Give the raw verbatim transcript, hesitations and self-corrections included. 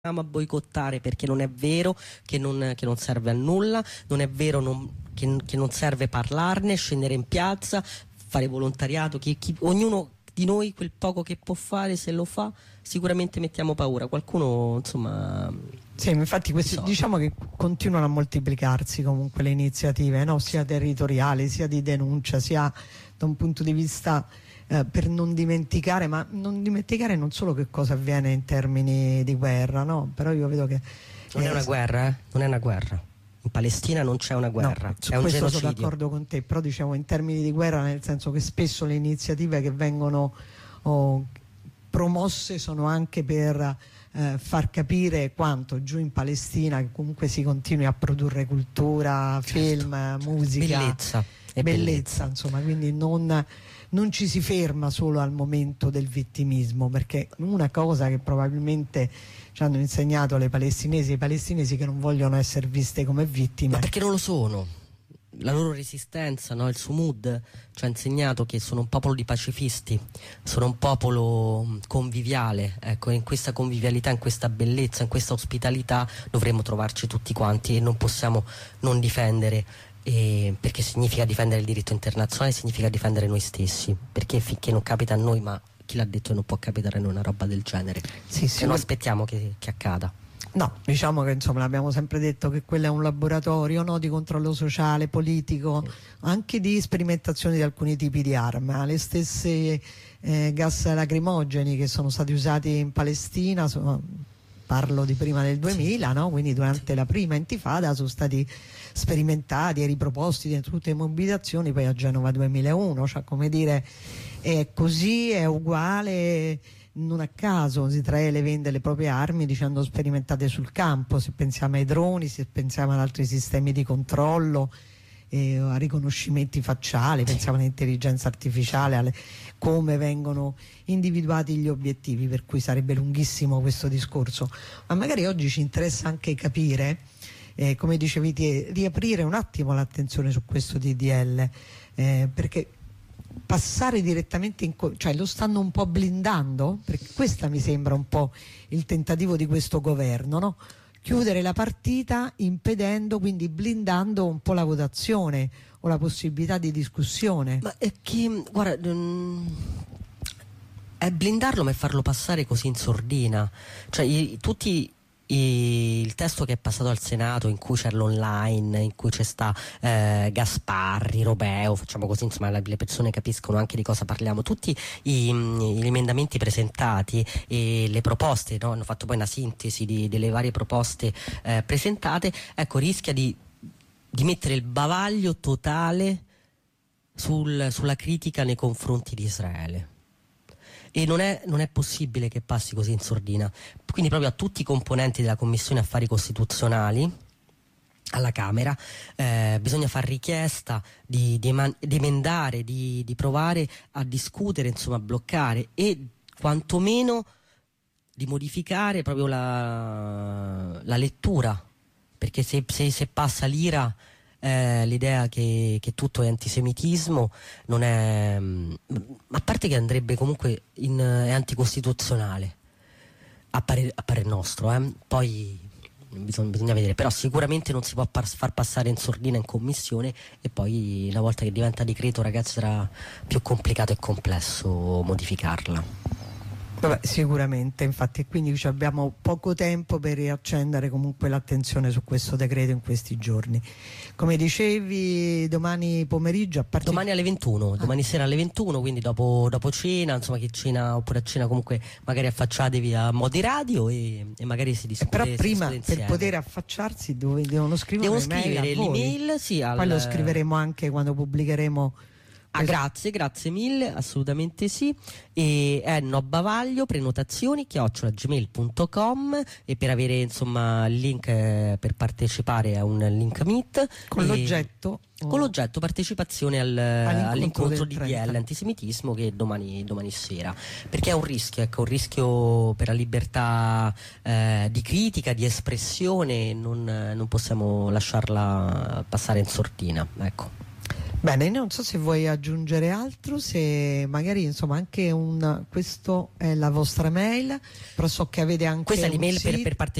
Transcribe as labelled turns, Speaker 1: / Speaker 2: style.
Speaker 1: a boicottare, perché non è vero che non, che non serve a nulla, non è vero non, che, che non serve parlarne, scendere in piazza, fare volontariato, chi, chi, ognuno di noi quel poco che può fare, se lo fa sicuramente mettiamo paura, qualcuno insomma.
Speaker 2: Sì, infatti questi, so. diciamo che continuano a moltiplicarsi comunque le iniziative, no? Sia territoriali, sia di denuncia, sia da un punto di vista eh, per non dimenticare, ma non dimenticare non solo che cosa avviene in termini di guerra, no? Però io vedo che
Speaker 1: non
Speaker 2: eh,
Speaker 1: è una guerra, eh? Non è una guerra. In Palestina non c'è una guerra,
Speaker 2: no, su
Speaker 1: è un
Speaker 2: questo
Speaker 1: genocidio.
Speaker 2: Sono d'accordo con te, però diciamo in termini di guerra, nel senso che spesso le iniziative che vengono oh, promosse sono anche per eh, far capire quanto giù in Palestina che comunque si continui a produrre cultura, certo, film, certo. musica,
Speaker 1: bellezza,
Speaker 2: bellezza,
Speaker 1: bellezza,
Speaker 2: insomma, quindi non, non ci si ferma solo al momento del vittimismo, perché una cosa che probabilmente ci hanno insegnato le palestinesi e i palestinesi che non vogliono essere viste come vittime.
Speaker 1: Ma perché non lo sono? La loro resistenza, no? Il Sumud ci ha insegnato che sono un popolo di pacifisti, sono un popolo conviviale, ecco, in questa convivialità, in questa bellezza, in questa ospitalità dovremmo trovarci tutti quanti e non possiamo non difendere, eh, perché significa difendere il diritto internazionale, significa difendere noi stessi, perché finché non capita a noi, ma chi l'ha detto, non può capitare in una roba del genere,
Speaker 2: sì, sì,
Speaker 1: e non aspettiamo che, che accada.
Speaker 2: No, diciamo che insomma l'abbiamo sempre detto che quello è un laboratorio, no, di controllo sociale, politico, anche di sperimentazione di alcuni tipi di arma. Le stesse eh, gas lacrimogeni che sono stati usati in Palestina, sono, parlo di prima del duemila, no? Quindi durante la prima intifada sono stati sperimentati e riproposti dentro tutte le mobilitazioni, poi a Genova duemilauno, cioè come dire è così, è uguale. Non a caso Israele vende le proprie armi dicendo sperimentate sul campo, se pensiamo ai droni, se pensiamo ad altri sistemi di controllo, eh, a riconoscimenti facciali, pensiamo all'intelligenza artificiale, alle, come vengono individuati gli obiettivi, per cui sarebbe lunghissimo questo discorso, ma magari oggi ci interessa anche capire, eh, come dicevi te, riaprire un attimo l'attenzione su questo D D L, eh, perché passare direttamente in, cioè lo stanno un po' blindando, perché questa mi sembra un po' il tentativo di questo governo, no? Chiudere la partita impedendo, quindi blindando un po' la votazione o la possibilità di discussione.
Speaker 1: Ma è che, guarda, mm, è blindarlo ma è farlo passare così in sordina, cioè i, tutti il testo che è passato al Senato, in cui c'è l'online, in cui c'è sta eh, Gasparri, Robeo, facciamo così, insomma le persone capiscono anche di cosa parliamo, tutti i, gli emendamenti presentati e le proposte, no? Hanno fatto poi una sintesi di, delle varie proposte eh, presentate, ecco, rischia di, di mettere il bavaglio totale sul, sulla critica nei confronti di Israele. E non è, non è possibile che passi così in sordina, quindi proprio a tutti i componenti della Commissione Affari Costituzionali alla Camera eh, bisogna fare richiesta di, di, eman- di emendare, di, di provare a discutere, insomma a bloccare e quantomeno di modificare proprio la, la lettura, perché se, se, se passa l'ira, Eh, l'idea che, che tutto è antisemitismo non è, a parte che andrebbe comunque in, è anticostituzionale a parer, a parer nostro, eh. Poi bisogna, bisogna vedere, però sicuramente non si può par, far passare in sordina in commissione e poi una volta che diventa decreto, ragazzi, sarà più complicato e complesso modificarla.
Speaker 2: Vabbè, sicuramente, infatti, quindi abbiamo poco tempo per riaccendere comunque l'attenzione su questo decreto in questi giorni. Come dicevi, domani pomeriggio a partire...
Speaker 1: domani alle ventuno, ah. domani sera alle ventuno, quindi dopo, dopo cena, insomma, che cena oppure a cena comunque magari affacciatevi a Modi Radio e, e magari si discute.
Speaker 2: Però prima
Speaker 1: si
Speaker 2: per poter affacciarsi dove devono scrivere
Speaker 1: devono scrivere l'email, sì, al...
Speaker 2: poi lo scriveremo anche quando pubblicheremo.
Speaker 1: Ah, grazie, grazie mille, assolutamente sì. E è no bavaglio prenotazioni chiocciola gmail punto com e per avere insomma il link eh, per partecipare a un link meet
Speaker 2: con l'oggetto
Speaker 1: con l'oggetto partecipazione al, all'incontro di D D L antisemitismo che è domani, domani sera, perché è un rischio, ecco, un rischio per la libertà eh, di critica, di espressione, non, non possiamo lasciarla passare in sordina, ecco.
Speaker 2: Bene, non so se vuoi aggiungere altro, se magari insomma anche un, questo è la vostra mail, però so che avete anche
Speaker 1: questa è
Speaker 2: un
Speaker 1: l'email per,
Speaker 2: sito.
Speaker 1: per partecipare